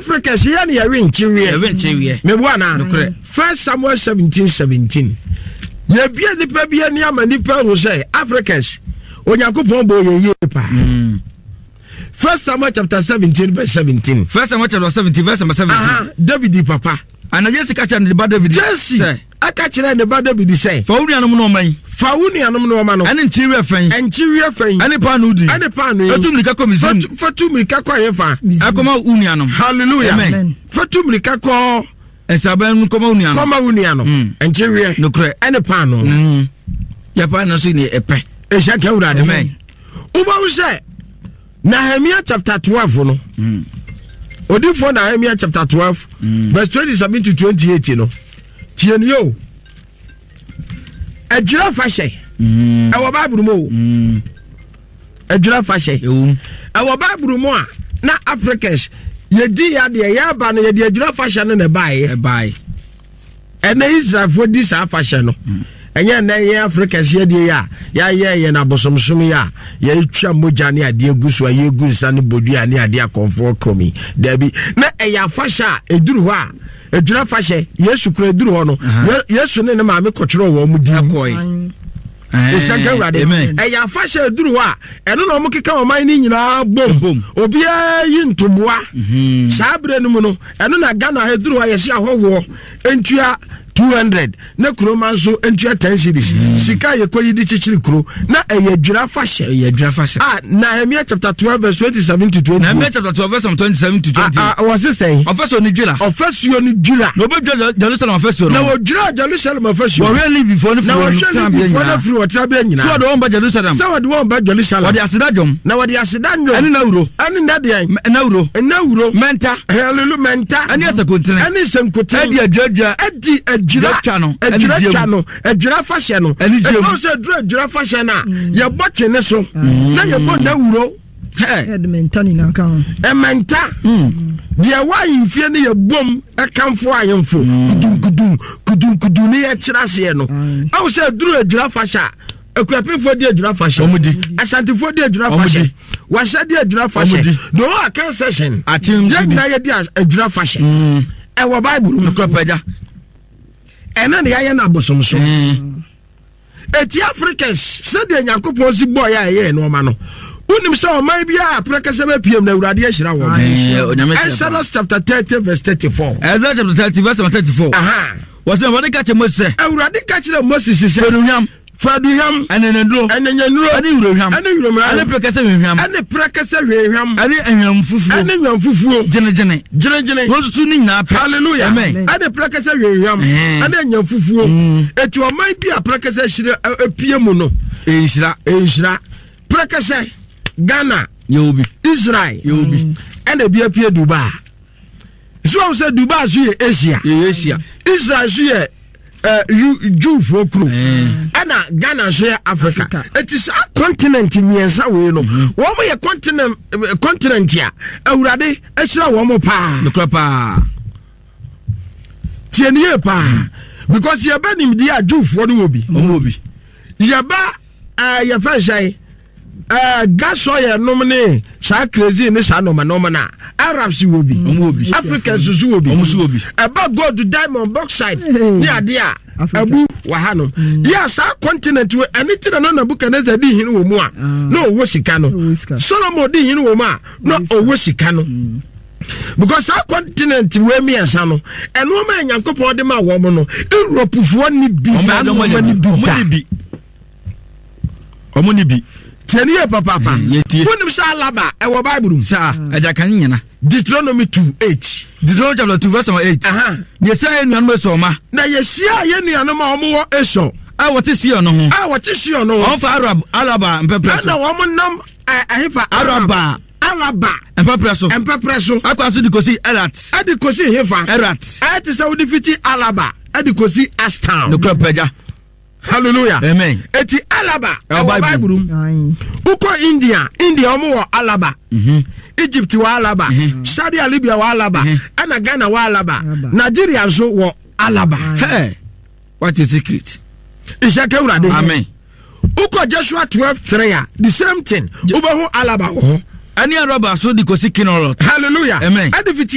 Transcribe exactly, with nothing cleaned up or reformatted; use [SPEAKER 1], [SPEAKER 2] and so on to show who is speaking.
[SPEAKER 1] Africa she ya ya win chiwie
[SPEAKER 2] ya win chiwie
[SPEAKER 1] me buana First Samuel seventeen seventeen ye bia nipa bia ni ama nipa ho say Africans Onyankopon bo ye ye pa First Samuel chapter seventeen verse seventeen
[SPEAKER 2] First Samuel chapter seventeen verse seventeen
[SPEAKER 1] ah David papa
[SPEAKER 2] ana Jesse catch and the bad David
[SPEAKER 1] Jesse aka kire the bad David say
[SPEAKER 2] fa wunuanom no man
[SPEAKER 1] fa wunuanom no man no
[SPEAKER 2] ane nchiwe fan
[SPEAKER 1] nchiwe fan
[SPEAKER 2] ane pa no di
[SPEAKER 1] ane pa no
[SPEAKER 2] fatum lika komizim
[SPEAKER 1] fatum lika kwa ye fa
[SPEAKER 2] akoma wunuanom
[SPEAKER 1] hallelujah amen fatum lika ko
[SPEAKER 2] esaban koma wunuanom
[SPEAKER 1] koma wunuanom nchiwe
[SPEAKER 2] no kre
[SPEAKER 1] ane pa no
[SPEAKER 2] ya pa no so ni epe
[SPEAKER 1] e shaka urade amen uba use Nehemiah chapter twelve no mm. Odi for Nehemiah chapter twelve mm. verse twenty-seven to twenty-eight no tien yo Ejira fashe mm. Ewo Bible mo mm. Ejira fashe
[SPEAKER 2] yo
[SPEAKER 1] Ewo Bible mo a na Africans ye di ya de ya ba no ye de ejira fashe no na bae
[SPEAKER 2] e bae
[SPEAKER 1] ene Israel for this fashe no mm. Enye na ye Africa sie die ya ya ye ye na bosomsom ya ya twa moja ne ade agusu aye gunsa ne bodua ne ade akonfo komi dabi na eya fasha eduru ho a edura fashe Yesu kura eduru ho no Yesu ne ne ma me kotwero wo mu di
[SPEAKER 2] akoi
[SPEAKER 1] eh shaka urade eya fasha eduru ho a eno no mo keka oman ni nyina bom obi ayi ntoboa sabre no mu no eno na Ghana eduru ho ye se ahoho entua two hundred na kuro manso entua ten cities sika ye koyi di chichiri kuro na eye dwira fashe
[SPEAKER 2] eye dwira fashe
[SPEAKER 1] ah Nehemiah chapter twelve verse twenty-seven to twenty
[SPEAKER 2] Nehemiah chapter twelve verse twenty-seven to twenty
[SPEAKER 1] ah was it say
[SPEAKER 2] ofeso ni dwira
[SPEAKER 1] ofeso ni dwira
[SPEAKER 2] no be Jerusalem ofeso
[SPEAKER 1] na wo dwira Jerusalem ofeso
[SPEAKER 2] wo really before no
[SPEAKER 1] na wo really before no free water be nyina
[SPEAKER 2] so do won ba Jerusalem
[SPEAKER 1] so wo do won ba Jerusalem
[SPEAKER 2] wo di asidajom
[SPEAKER 1] na wo di asidajom
[SPEAKER 2] ani na wuro
[SPEAKER 1] ani na de
[SPEAKER 2] na wuro
[SPEAKER 1] na wuro
[SPEAKER 2] menta
[SPEAKER 1] hallelujah menta
[SPEAKER 2] ani asakontene
[SPEAKER 1] ani semkontene
[SPEAKER 2] adi adwadwa
[SPEAKER 1] adi adwira
[SPEAKER 2] chano
[SPEAKER 1] adwira chano adwira fashion no e ko se adwira fashion na ye boche ne so na ye bo na wuro
[SPEAKER 3] eh de mentani na kan
[SPEAKER 1] e menta de wa yimfie ne ye bom e kanfo ayemfo kudun kudun kudun kudun ne ye kirase no awu se adwira adwira fashion ekwapefo de adwira fashion
[SPEAKER 2] omudi
[SPEAKER 1] asantifo de adwira fashion washa de adwira fashion do a kan session
[SPEAKER 2] atim
[SPEAKER 1] ye na ye de adwira fashion e wo Bible no
[SPEAKER 2] kropaja
[SPEAKER 1] ena ne ya na bosomso eti Africans se de Nyankopon si boy ya ye no ma no unim se o man bia aprekase be piem na urade ahira wo Exodus chapter thirty verse thirty-four
[SPEAKER 2] Exodus chapter thirty verse thirty-four aha was the body catch Moses urade catch Moses se feruham faduham
[SPEAKER 1] enenendro enenyenro
[SPEAKER 2] ani uroham
[SPEAKER 1] ani uromra
[SPEAKER 2] ani prekase hwehwam
[SPEAKER 1] ani prekase hwehwam
[SPEAKER 2] ani ehwam fufuo
[SPEAKER 1] ani ehwam fufuo
[SPEAKER 2] jene jene
[SPEAKER 1] jene jene
[SPEAKER 2] wosu ni nyina
[SPEAKER 1] hallelujah amen ani prekase hwehwam ani ehwam fufuo eti o man bia prekase hire epie mu no
[SPEAKER 2] ehira
[SPEAKER 1] ehira prekase Ghana
[SPEAKER 2] yobi
[SPEAKER 1] Israel
[SPEAKER 2] yobi
[SPEAKER 1] ene bia pie Dubai so say Dubai so ye Asia
[SPEAKER 2] Asia
[SPEAKER 1] Israel so ye Uh, you Jew for crew ana Ghana share Africa it is a continent miensa we no wo mo ye continent continent ya awurade ehira wo mo pa
[SPEAKER 2] no pa
[SPEAKER 1] tienie pa because ye ba nim dia Jew for no obi
[SPEAKER 2] omo obi
[SPEAKER 1] ye ba uh, ye fa shai uh, gaso ye nomne sa crazy ni sa no ma no na Arabs will be Africans will be about gold to diamond bauxite near there abu wahano yes our continent we anything na na Nebuchadnezzar di hin wo mu a no wo sika no Solomon di hin wo mu a no wo sika no because our continent we me ansa no eno ma Nyankopon de ma wo mo no Europe fo ni bi sa no ni bi
[SPEAKER 2] omo ni bi
[SPEAKER 1] Teniye papa papa. Wonim sha alaba e wo Bible
[SPEAKER 2] sa aja kan nyina.
[SPEAKER 1] Deuteronomy two eight.
[SPEAKER 2] Deuteronomy chapter two verse eight. Aha. Ne sa enuanom esoma.
[SPEAKER 1] Na yesia ye nuanom a omo wo eso.
[SPEAKER 2] A wote Sion no ho.
[SPEAKER 1] A wote Sion no.
[SPEAKER 2] On fa Arab alaba mpepre so.
[SPEAKER 1] Na wo mo nam ahefa
[SPEAKER 2] Araba.
[SPEAKER 1] Alaba.
[SPEAKER 2] Mpepre so.
[SPEAKER 1] Mpepre so.
[SPEAKER 2] Akwa so di kosi Erat.
[SPEAKER 1] Adi kosi hefa.
[SPEAKER 2] Erat.
[SPEAKER 1] Ati sa wo di fiti Alaba. Adi kosi Astam.
[SPEAKER 2] No kropaja.
[SPEAKER 1] Hallelujah.
[SPEAKER 2] Amen.
[SPEAKER 1] Eti Alaba.
[SPEAKER 2] Our
[SPEAKER 1] Bible. Uko India. India omo wa Alaba. Mhm. Egypt wa Alaba. Mm-hmm. Saudi Arabia wa Alaba. Mm-hmm. Ana Ghana wa Alaba. Alaba. Nigeria so wa Alaba.
[SPEAKER 2] Hey. What is secret?
[SPEAKER 1] Ishake urade.
[SPEAKER 2] Amen.
[SPEAKER 1] Uko Joshua twelve three. The same thing. Uba ho Alaba ho.
[SPEAKER 2] Ani Araba so di kosi Kinorot.
[SPEAKER 1] Hallelujah.
[SPEAKER 2] Amen.